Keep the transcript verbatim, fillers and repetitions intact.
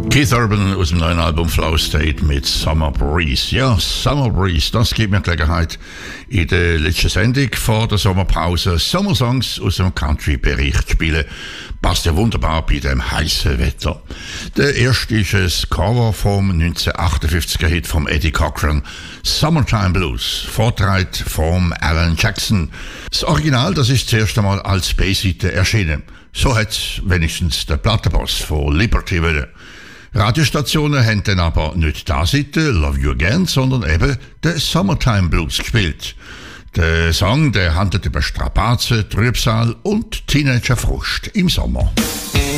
Keith Urban aus dem neuen Album Flow State mit Summer Breeze. Ja, Summer Breeze, das gibt mir Gelegenheit, in der letzten Sendung vor der Sommerpause Sommersongs aus dem Country-Bereich zu spielen. Passt ja wunderbar bei dem heißen Wetter. Der erste ist ein Cover vom neunzehnhundertachtundfünfziger Hit vom Eddie Cochran, Summertime Blues, vorgetragen vom Alan Jackson. Das Original, das ist das erste Mal als B-Seite erschienen. So hat wenigstens der Plattenboss von Liberty wollen. Radiostationen haben dann aber nicht die Seite Love You Again, sondern eben den Summertime Blues gespielt. Der Song, der handelt über Strapazen, Trübsal und Teenagerfrust im Sommer.